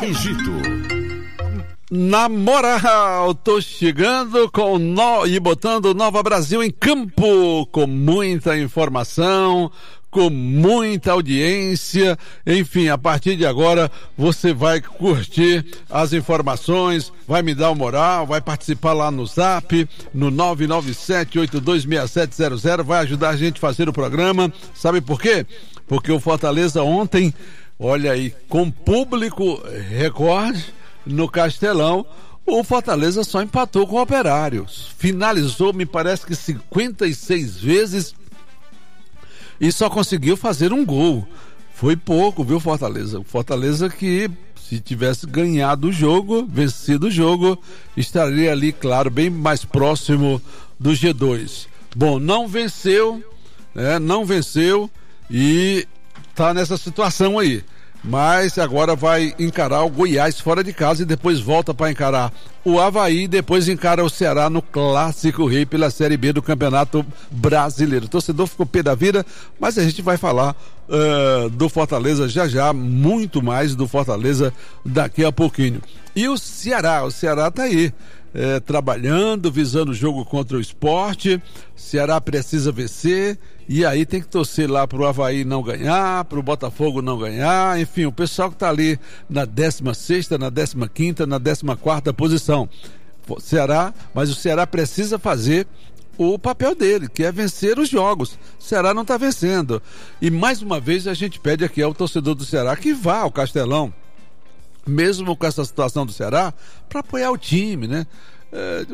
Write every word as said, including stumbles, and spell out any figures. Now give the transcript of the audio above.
Egito. Na moral, tô chegando com no... e botando Nova Brasil em campo, com muita informação, com muita audiência. Enfim, a partir de agora você vai curtir as informações, vai me dar uma moral, vai participar lá no Zap, no nove nove sete, oito dois seis sete zero zero, vai ajudar a gente a fazer o programa. Sabe por quê? Porque o Fortaleza ontem, olha aí, com público recorde no Castelão, o Fortaleza só empatou com o Operário. Finalizou, me parece que cinquenta e seis vezes e só conseguiu fazer um gol. Foi pouco, viu, Fortaleza? O Fortaleza que, se tivesse ganhado o jogo, vencido o jogo, estaria ali, claro, bem mais próximo do G dois. Bom, não venceu, né? Não venceu e tá nessa situação aí. Mas agora vai encarar o Goiás fora de casa e depois volta para encarar o Avaí, depois encara o Ceará no Clássico Rei pela Série B do Campeonato Brasileiro. O torcedor ficou pé da vida, mas a gente vai falar uh, do Fortaleza já já, muito mais do Fortaleza daqui a pouquinho. E o Ceará, o Ceará tá aí. É, trabalhando, visando o jogo contra o Sport. Ceará precisa vencer e aí tem que torcer lá pro Avaí não ganhar, pro Botafogo não ganhar, enfim, o pessoal que tá ali na décima sexta, na décima quinta, na décima quarta posição. Ceará, mas o Ceará precisa fazer o papel dele, que é vencer os jogos. O Ceará não tá vencendo. E mais uma vez a gente pede aqui ao torcedor do Ceará que vá ao Castelão, mesmo com essa situação do Ceará, para apoiar o time, né? É,